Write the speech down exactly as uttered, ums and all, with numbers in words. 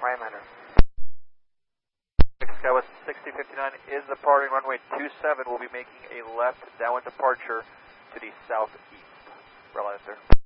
Skylander. Skywest sixty fifty-nine is departing runway two seven. We'll be making a left downwind departure to the southeast. Relative, sir.